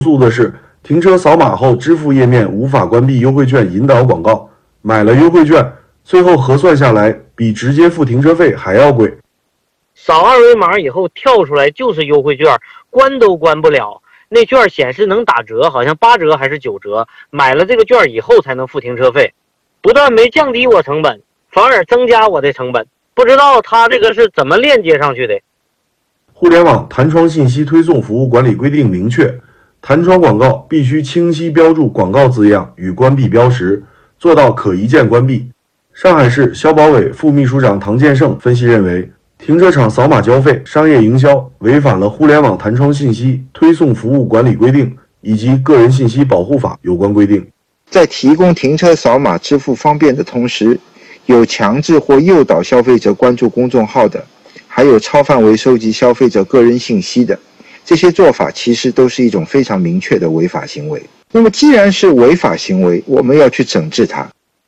诉的是，停车扫码后支付页面无法关闭优惠券引导广告，买了优惠券，最后核算下来比直接付停车费还要贵。 扫二维码以后跳出来就是优惠券，关都关不了。那券显示能打折，好像8折还是9折，买了这个券以后才能付停车费，不但没降低我成本，反而增加我的成本。不知道他这个是怎么链接上去的。 互联网弹窗信息推送服务管理规定明确，弹窗广告必须清晰标注广告字样与关闭标识，做到可一键关闭。上海市消保委副秘书长唐建胜分析认为，停车场扫码交费、商业营销违反了互联网弹窗信息推送服务管理规定以及个人信息保护法有关规定。 在提供停车扫码支付方便的同时，有强制或诱导消费者关注公众号的，还有超范围收集消费者个人信息的，这些做法其实都是一种非常明确的违法行为。那么既然是违法行为，我们要去整治它。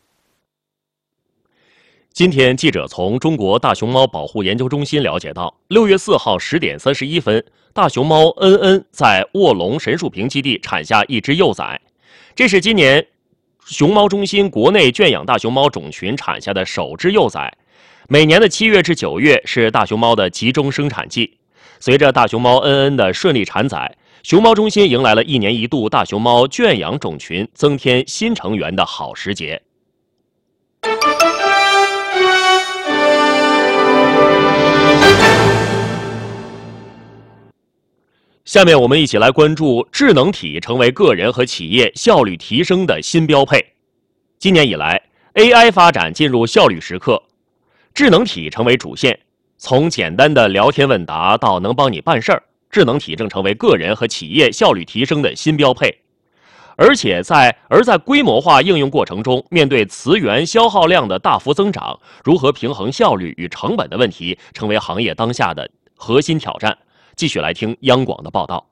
今天，记者从中国大熊猫保护研究中心了解到，6月4号10点31分，大熊猫恩恩在卧龙神树坪基地产下一只幼崽，这是今年熊猫中心国内圈养大熊猫种群产下的首只幼崽。每年的7月至9月是大熊猫的集中生产季。随着大熊猫恩恩的顺利产崽，熊猫中心迎来了1年1度大熊猫圈养种群增添新成员的好时节。下面我们一起来关注智能体成为个人和企业效率提升的新标配。今年以来 ，AI 发展进入效率时刻，智能体成为主线。从简单的聊天问答到能帮你办事儿，智能体正成为个人和企业效率提升的新标配。在规模化应用过程中，面对词源消耗量的大幅增长，如何平衡效率与成本的问题，成为行业当下的核心挑战。继续来听央广的报道。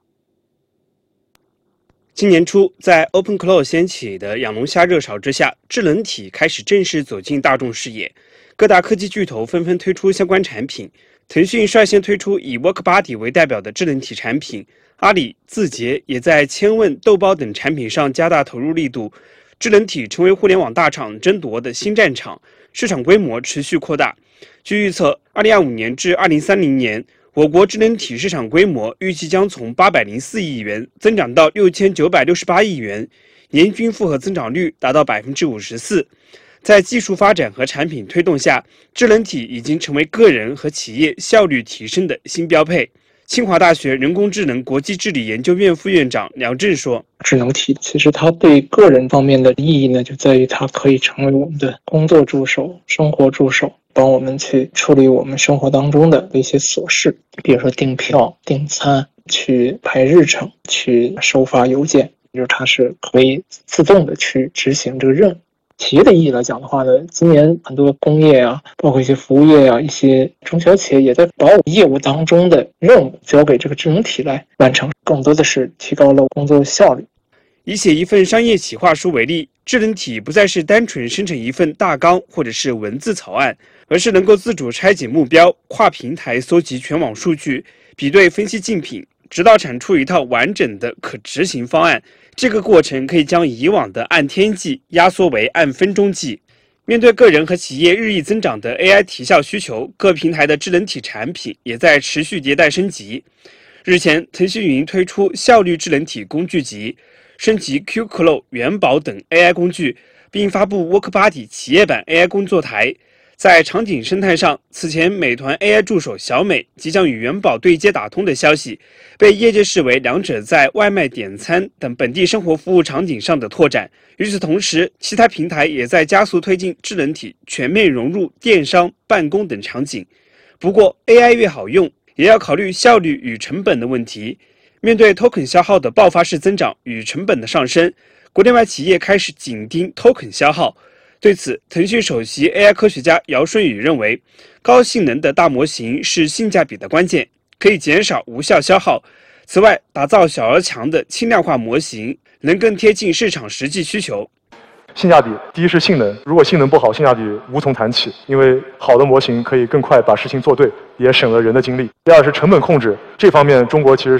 今年初，在 OpenClaw 掀起的养龙虾热潮之下，智能体开始正式走进大众视野。各大科技巨头纷纷推出相关产品，腾讯率先推出以 WorkBuddy 为代表的智能体产品，阿里、字节也在千问、豆包等产品上加大投入力度。智能体成为互联网大厂争夺的新战场，市场规模持续扩大。据预测，2025年至2030年，我国智能体市场规模预计将从804亿元增长到6968亿元，年均复合增长率达到54%。在技术发展和产品推动下，智能体已经成为个人和企业效率提升的新标配。清华大学人工智能国际治理研究院副院长梁振说：“ 智能体其实它对个人方面的意义呢，就在于它可以成为我们的工作助手、生活助手，帮我们去处理我们生活当中的一些琐事，比如说订票、订餐、去排日程、去收发邮件，就是它是可以自动的去执行这个任务。”企业的意义来讲的话呢，今年很多工业啊，包括一些服务业啊，一些中小企业也在把业务当中的任务交给这个智能体来完成，更多的是提高了工作效率。 以写一份商业企划书为例，智能体不再是单纯生成一份大纲或者是文字草案，而是能够自主拆解目标，跨平台搜集全网数据，比对分析竞品，直到产出一套完整的可执行方案。这个过程可以将以往的按天计压缩为按分钟计。面对个人和企业日益增长的 AI 提效需求，各平台的智能体产品也在持续迭代升级。日前，腾讯云推出效率智能体工具集，升级 QClaw、元宝等 AI 工具，并发布 WorkBuddy 企业版 AI 工作台。在场景生态上，此前美团 AI 助手小美即将与元宝对接打通的消息，被业界视为两者在外卖点餐等本地生活服务场景上的拓展。与此同时，其他平台也在加速推进智能体全面融入电商、办公等场景。不过 ，AI 越好用，也要考虑效率与成本的问题。面对 token 消耗的爆发式增长与成本的上升，国内外企业开始紧盯 token 消耗。对此，腾讯首席 AI 科学家姚顺宇认为，高性能的大模型是性价比的关键，可以减少无效消耗。此外，打造小而强的轻量化模型，能更贴近市场实际需求。 性价比，第一是性能，如果性能不好，性价比无从谈起，因为好的模型可以更快把事情做对，也省了人的精力。第二是成本控制，这方面中国其实是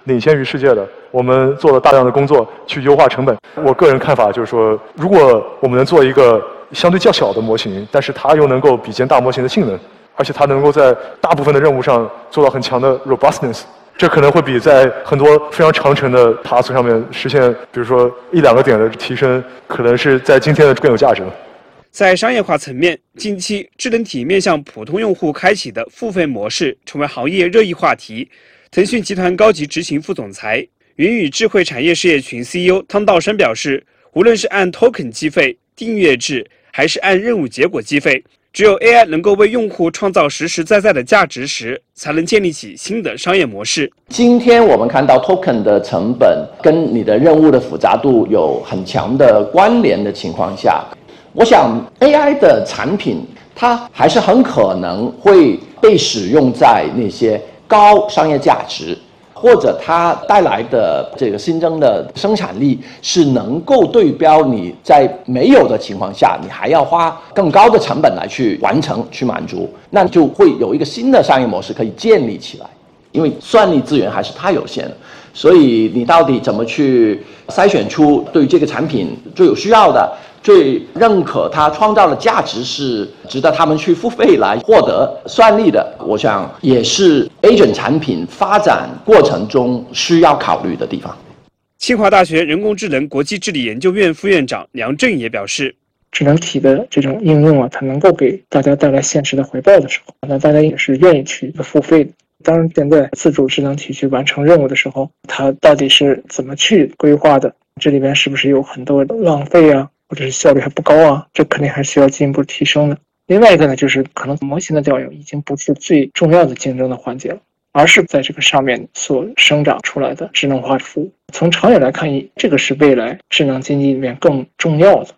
领先于世界的。我们做了大量的工作去优化成本。我个人看法就是说，如果我们能做一个相对较小的模型，但是它又能够比肩大模型的性能，而且它能够在大部分的任务上做到很强的 robustness， 这可能会比在很多非常长程的 task 上面实现，比如说1-2个点的提升，可能是在今天的更有价值了。 在商业化层面，近期智能体面向普通用户开启的付费模式成为行业热议话题。腾讯集团高级执行副总裁、云与智慧产业事业群 CEO 汤道生表示，无论是按 token 计费、订阅制，还是按任务结果计费，只有 AI 能够为用户创造实实在在的价值时，才能建立起新的商业模式。 今天我们看到 token 的成本跟你的任务的复杂度有很强的关联的情况下，我想 AI 的产品它还是很可能会被使用在那些高商业价值，或者它带来的这个新增的生产力是能够对标你在没有的情况下，你还要花更高的成本来去完成、去满足，那就会有一个新的商业模式可以建立起来。因为算力资源还是太有限了，所以你到底怎么去筛选出对这个产品最有需要的、最认可它创造的价值是值得他们去付费来获得算力的，我想也是 agent 产品发展过程中需要考虑的地方。 清华大学人工智能国际治理研究院副院长梁振也表示， 智能体的这种应用它能够给大家带来现实的回报的时候，那大家也是愿意去付费的。当然，现在自主智能体去完成任务的时候，它到底是怎么去规划的？这里边是不是有很多浪费啊，或者是效率还不高啊？这肯定还需要进一步提升的。另外一个呢，就是可能模型的调用已经不是最重要的竞争的环节了，而是在这个上面所生长出来的智能化服务。从长远来看，这个是未来智能经济里面更重要的。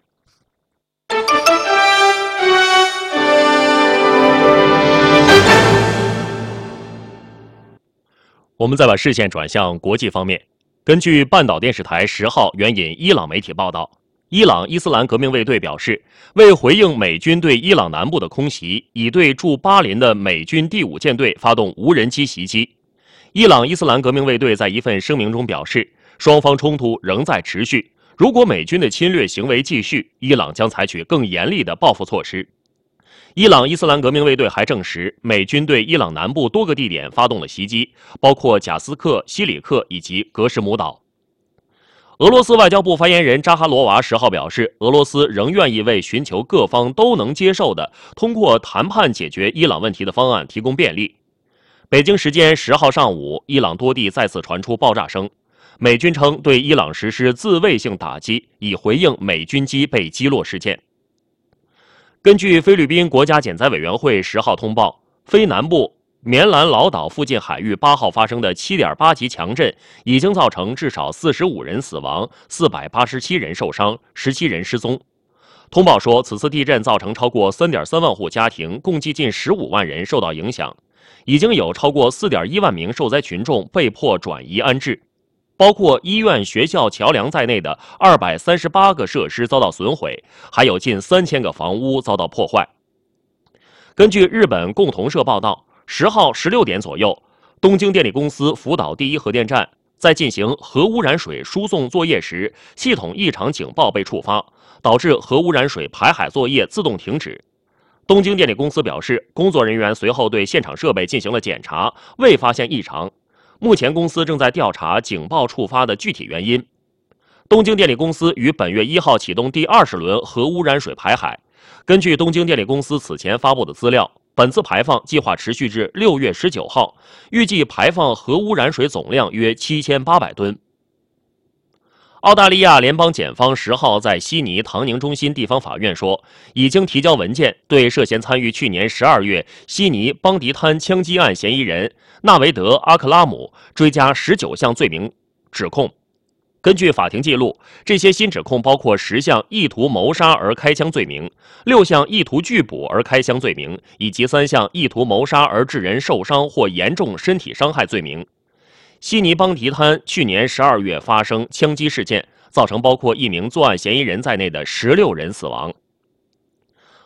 我们再把视线转向国际方面。根据半岛电视台10号援引伊朗媒体报道，伊朗伊斯兰革命卫队表示，为回应美军对伊朗南部的空袭，已对驻巴林的美军第5舰队发动无人机袭击。伊朗伊斯兰革命卫队在一份声明中表示，双方冲突仍在持续，如果美军的侵略行为继续，伊朗将采取更严厉的报复措施。伊朗伊斯兰革命卫队还证实，美军对伊朗南部多个地点发动了袭击，包括贾斯克、西里克以及格什姆岛。俄罗斯外交部发言人扎哈罗娃10号表示，俄罗斯仍愿意为寻求各方都能接受的通过谈判解决伊朗问题的方案提供便利。北京时间10号上午，伊朗多地再次传出爆炸声，美军称对伊朗实施自卫性打击，以回应美军机被击落事件。根据菲律宾国家减灾委员会10号通报，菲南部棉兰老岛附近海域8号发生的 7.8 级强震已经造成至少45人死亡，487人受伤，17人失踪。通报说，此次地震造成超过 3.3 万户家庭，共计近15万人受到影响，已经有超过 4.1 万名受灾群众被迫转移安置。包括医院、学校、桥梁在内的238个设施遭到损毁，还有近3000个房屋遭到破坏。根据日本共同社报道，10号16点左右，东京电力公司福岛第一核电站在进行核污染水输送作业时，系统异常警报被触发，导致核污染水排海作业自动停止。东京电力公司表示，工作人员随后对现场设备进行了检查，未发现异常。目前公司正在调查警报触发的具体原因。东京电力公司于本月1号启动第20轮核污染水排海。根据东京电力公司此前发布的资料，本次排放计划持续至6月19号，预计排放核污染水总量约7800吨。澳大利亚联邦检方10号在悉尼唐宁中心地方法院说，已经提交文件，对涉嫌参与去年12月悉尼邦迪滩枪击案嫌疑人纳维德·阿克拉姆追加19项罪名指控。根据法庭记录，这些新指控包括10项意图谋杀而开枪罪名、6项意图拒捕而开枪罪名，以及3项意图谋杀而致人受伤或严重身体伤害罪名。悉尼邦迪滩去年12月发生枪击事件，造成包括一名作案嫌疑人在内的16人死亡。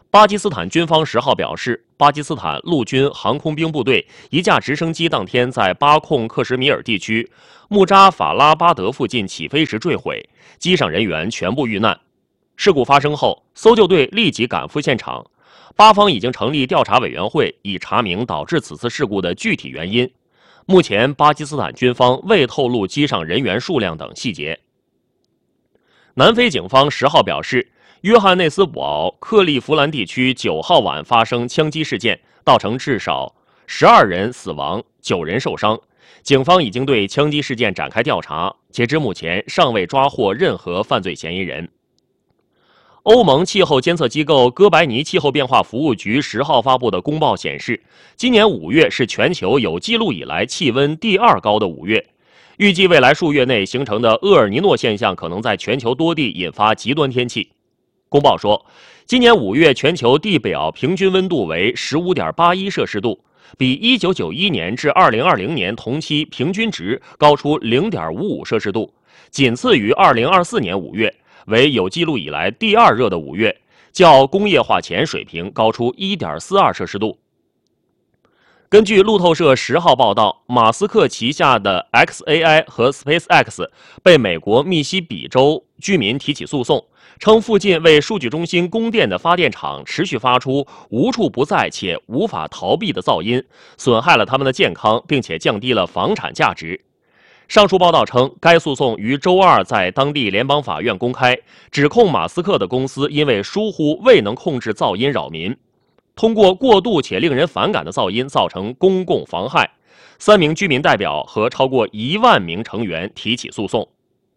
巴基斯坦军方10号表示，巴基斯坦陆军航空兵部队一架直升机当天在巴控克什米尔地区穆扎法拉巴德附近起飞时坠毁，机上人员全部遇难。事故发生后，搜救队立即赶赴现场，巴方已经成立调查委员会，以查明导致此次事故的具体原因。目前，巴基斯坦军方未透露机上人员数量等细节。南非警方10号表示，约翰内斯堡克利夫兰地区9号晚发生枪击事件，造成至少12人死亡，9人受伤。警方已经对枪击事件展开调查，截至目前尚未抓获任何犯罪嫌疑人。欧盟气候监测机构哥白尼气候变化服务局10号发布的公报显示，今年5月是全球有记录以来气温第2高的5月。预计未来数月内形成的厄尔尼诺现象可能在全球多地引发极端天气。公报说，今年5月全球地表平均温度为 15.81 摄氏度，比1991年至2020年同期平均值高出 0.55 摄氏度，仅次于2024年5月，为有记录以来第2热的5月，较工业化前水平高出 1.42 摄氏度。根据路透社10号报道，马斯克旗下的 XAI 和 SpaceX 被美国密西比州居民提起诉讼，称附近为数据中心供电的发电厂持续发出无处不在且无法逃避的噪音，损害了他们的健康，并且降低了房产价值。上述报道称，该诉讼于周2在当地联邦法院公开，指控马斯克的公司因为疏忽未能控制噪音扰民，通过过度且令人反感的噪音造成公共妨害。3名居民代表和超过1万名成员提起诉讼。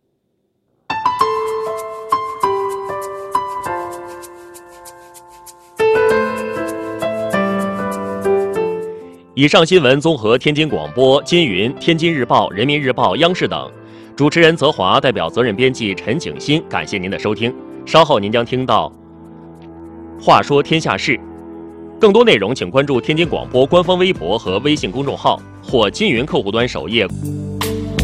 以上新闻综合天津广播、金云、天津日报、人民日报、央视等。主持人泽华代表责任编辑陈景新，感谢您的收听。稍后您将听到《话说天下事》，更多内容请关注天津广播官方微博和微信公众号，或金云客户端首页。